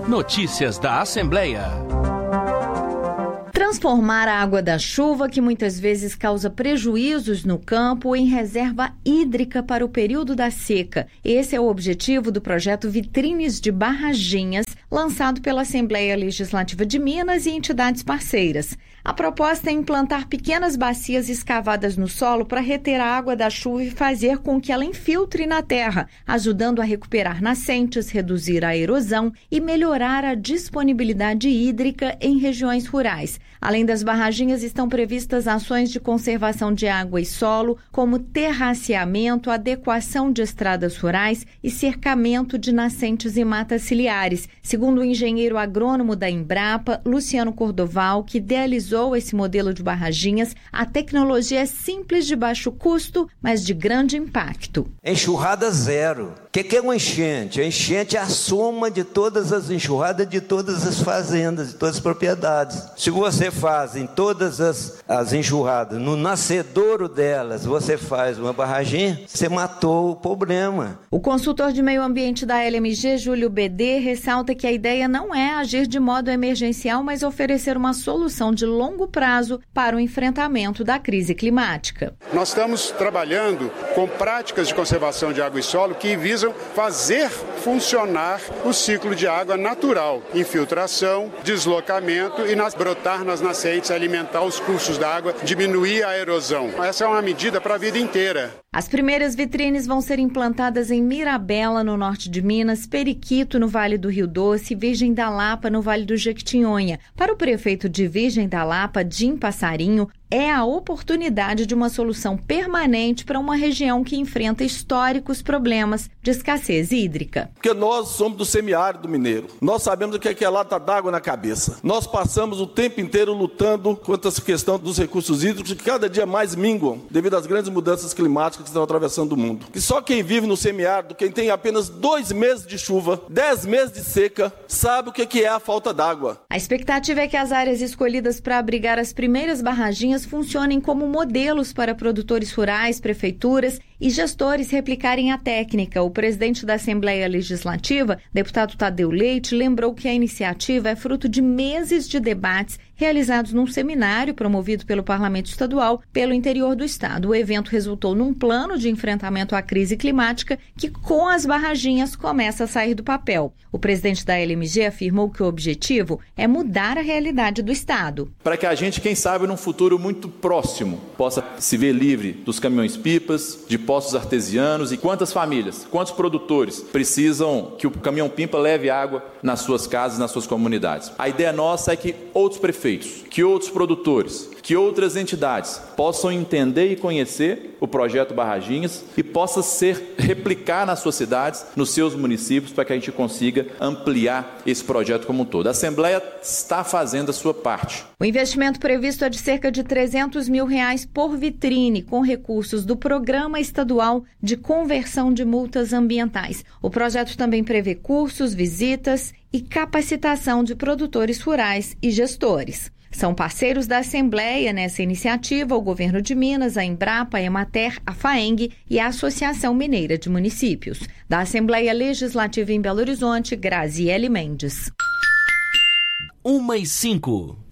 Notícias da Assembleia. Transformar a água da chuva, que muitas vezes causa prejuízos no campo, em reserva hídrica para o período da seca. Esse é o objetivo do projeto Vitrines de Barraginhas, lançado pela Assembleia Legislativa de Minas e entidades parceiras. A proposta é implantar pequenas bacias escavadas no solo para reter a água da chuva e fazer com que ela infiltre na terra, ajudando a recuperar nascentes, reduzir a erosão e melhorar a disponibilidade hídrica em regiões rurais. Além das barraginhas, estão previstas ações de conservação de água e solo, como terraceamento, adequação de estradas rurais e cercamento de nascentes e matas ciliares. Segundo o engenheiro agrônomo da Embrapa, Luciano Cordoval, que idealizou esse modelo de barraginhas, a tecnologia é simples, de baixo custo, mas de grande impacto. Enxurrada zero. O que é uma enchente? A enchente é a soma de todas as enxurradas de todas as fazendas, de todas as propriedades. Se você faz em todas as enxurradas, no nascedouro delas, você faz uma barraginha, você matou o problema. O consultor de meio ambiente da LMG, Júlio BD, ressalta que a ideia não é agir de modo emergencial, mas oferecer uma solução de longo prazo para o enfrentamento da crise climática. Nós estamos trabalhando com práticas de conservação de água e solo que visam fazer funcionar o ciclo de água natural, infiltração, deslocamento e brotar nas nascentes, alimentar os cursos da água, diminuir a erosão. Essa é uma medida para a vida inteira. As primeiras vitrines vão ser implantadas em Mirabela, no norte de Minas, Periquito, no Vale do Rio Doce, e Virgem da Lapa, no Vale do Jequitinhonha. Para o prefeito de Virgem da Lapa, Jim Passarinho, é a oportunidade de uma solução permanente para uma região que enfrenta históricos problemas de escassez hídrica. Porque nós somos do semiárido mineiro. Nós sabemos o que é lata d'água na cabeça. Nós passamos o tempo inteiro lutando contra essa questão dos recursos hídricos que cada dia mais minguam devido às grandes mudanças climáticas que estão atravessando o mundo. E só quem vive no semiárido, quem tem apenas 2 meses de chuva, 10 meses de seca, sabe o que é a falta d'água. A expectativa é que as áreas escolhidas para abrigar as primeiras barraginhas funcionem como modelos para produtores rurais, prefeituras e gestores replicarem a técnica. O presidente da Assembleia Legislativa, deputado Tadeu Leite, lembrou que a iniciativa é fruto de meses de debates realizados num seminário promovido pelo Parlamento Estadual pelo interior do estado. O evento resultou num plano de enfrentamento à crise climática que, com as barraginhas, começa a sair do papel. O presidente da LMG afirmou que o objetivo é mudar a realidade do estado. Para que a gente, quem sabe, num futuro muito próximo, possa se ver livre dos caminhões-pipas, de poços artesianos, e quantas famílias, quantos produtores precisam que o caminhão-pipa leve água nas suas casas, nas suas comunidades. A ideia nossa é que outros prefeitos, que outros produtores, que outras entidades possam entender e conhecer o projeto Barraginhas e possa replicar nas suas cidades, nos seus municípios, para que a gente consiga ampliar esse projeto como um todo. A Assembleia está fazendo a sua parte. O investimento previsto é de cerca de R$300 mil por vitrine, com recursos do Programa Estadual de Conversão de Multas Ambientais. O projeto também prevê cursos, visitas e capacitação de produtores rurais e gestores. São parceiros da Assembleia nessa iniciativa o Governo de Minas, a Embrapa, a Emater, a FAENG e a Associação Mineira de Municípios. Da Assembleia Legislativa em Belo Horizonte, Graziele Mendes. 1h05.